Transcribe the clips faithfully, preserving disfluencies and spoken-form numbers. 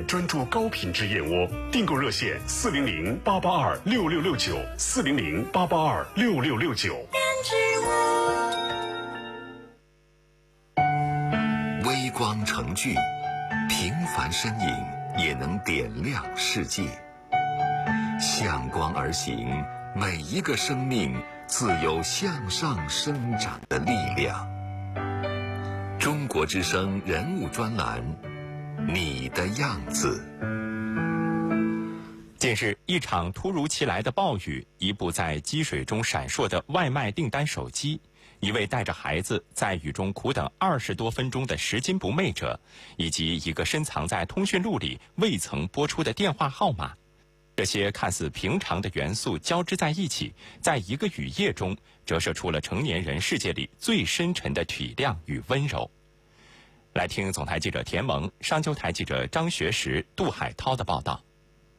专注高品质燕窝，订购热线四零零八八二六六六九四零零八八二六六六九。 微光成炬，平凡身影也能点亮世界。向光而行，每一个生命自有向上生长的力量。中国之声人物专栏，你的样子。 近日，一场突如其来的暴雨，一部在积水中闪烁的外卖订单手机，一位带着孩子在雨中苦等二十多分钟的拾金不昧者，以及一个深藏在通讯录里未曾拨出的电话号码，这些看似平常的元素交织在一起，在一个雨夜中折射出了成年人世界里最深沉的体谅与温柔。来听总台记者田萌、商丘台记者张学实、杜海涛的报道。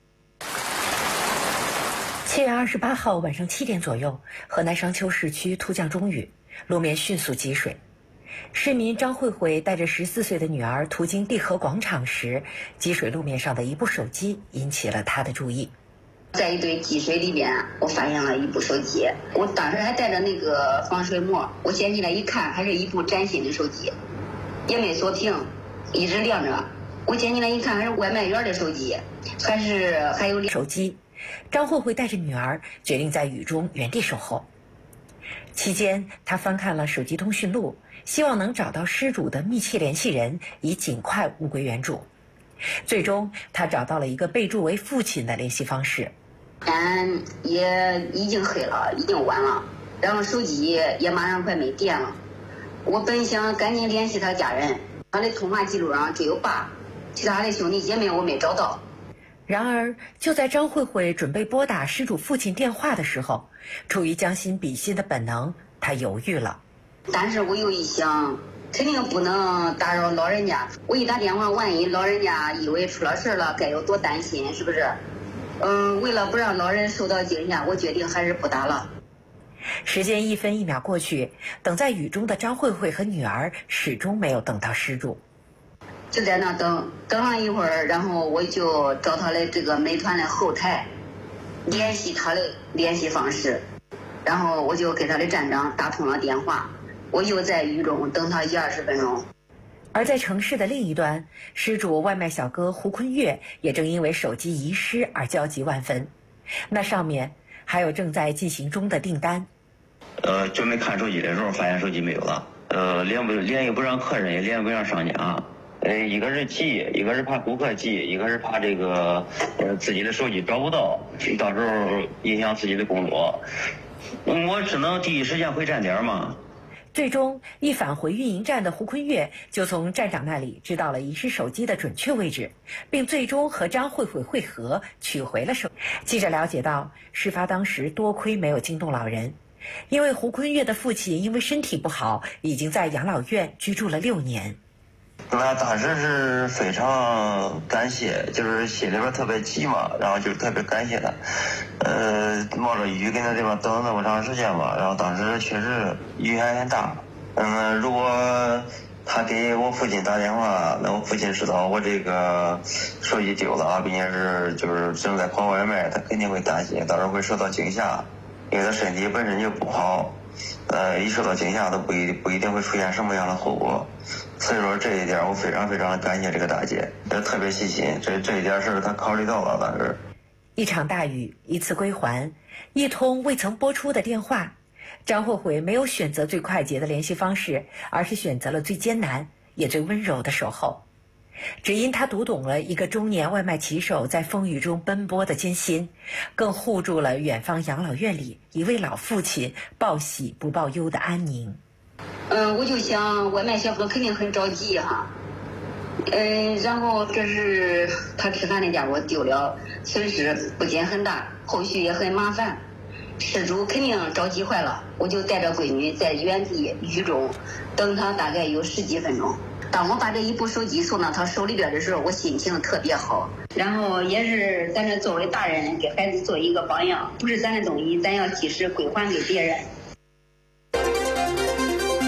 七月二十八号晚上七点左右，河南商丘市区突降中雨，路面迅速积水。市民张慧慧带着十四岁的女儿途经地河广场时，积水路面上的一部手机引起了她的注意。 在一堆积水里边，我发现了一部手机，我当时还带着那个防水膜，我捡起来一看，还是一部崭新的手机，也没锁屏，一直亮着。我捡起来一看，还是外卖员的手机，还是还有手机。张慧慧带着女儿决定在雨中原地守候。期间，她翻看了手机通讯录，希望能找到失主的密切联系人，以尽快物归原主。最终，她找到了一个备注为父亲的联系方式。 天也已经黑了，已经晚了，然后手机也马上快没电了。我本想赶紧联系他家人，他的通话记录上只有爸，其他的兄弟姐妹我没找到。 然而，就在张慧慧准备拨打失主父亲电话的时候，出于将心比心的本能，她犹豫了。 但是我又一想，肯定不能打扰老人家，我一打电话，万一老人家以为出了事了，该有多担心，是不是？嗯，为了不让老人受到惊吓，我决定还是不打了。 时间一分一秒过去，等在雨中的张慧慧和女儿始终没有等到失主。 就在那等等了一会儿，然后我就找他的这个美团的后台，联系他的联系方式，然后我就给他的站长打通了电话。我又在雨中等他一二十分钟。 而在城市的另一端，失主外卖小哥胡坤月也正因为手机遗失而焦急万分。那上面还有正在进行中的订单。 呃，准备看手机的时候，发现手机没有了。呃，联不联系不上客人，也联系不上商家。呃，一个是急，一个是怕顾客急，一个是怕这个呃自己的手机找不到，到时候影响自己的工作。我只能第一时间回站点嘛。 最终，一返回运营站的胡坤月就从站长那里知道了遗失手机的准确位置，并最终和张慧慧会合，取回了手。记者了解到，事发当时多亏没有惊动老人，因为胡坤月的父亲因为身体不好，已经在养老院居住了六年。 那当时是非常感谢，就是心里边特别急嘛，然后就特别感谢他，呃，冒着雨跟他这边等了那么长时间嘛，然后当时确实雨还很大，嗯，如果他给我父亲打电话，那我父亲知道我这个手机丢了，并且是就是正在跑外卖，他肯定会担心，到时候会受到惊吓，因为他身体本身就不好，呃，一受到惊吓都不一不一定会出现什么样的后果。所以说这一点我非常非常感谢这个大姐，也特别细心，这这一点事她考虑到了。当时一场大雨，一次归还，一通未曾拨出的电话，张慧慧没有选择最快捷的联系方式，而是选择了最艰难也最温柔的守候。只因她读懂了一个中年外卖骑手在风雨中奔波的艰辛，更护住了远方养老院里一位老父亲报喜不报忧的安宁。 嗯，我就想外卖小哥肯定很着急哈，嗯，然后这是他吃饭的家伙丢了，损失不仅很大，后续也很麻烦，失主肯定着急坏了。我就带着闺女在原地雨中等他大概有十几分钟。当我把这一部手机送到他手里边的时候，我心情特别好，然后也是咱这作为大人给孩子做一个榜样，不是咱的东西咱要及时归还给别人。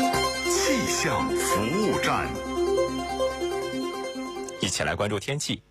气象服务站， 一起来关注天气。